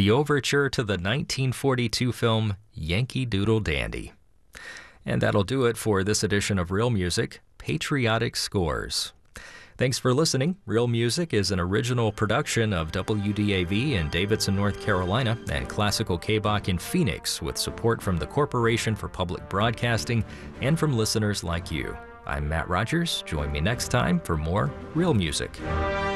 the overture to the 1942 film Yankee Doodle Dandy. And that'll do it for this edition of Real Music, Patriotic Scores. Thanks for listening. Real Music is an original production of WDAV in Davidson, North Carolina, and Classical KBOK in Phoenix, with support from the Corporation for Public Broadcasting and from listeners like you. I'm Matt Rogers. Join me next time for more Real Music.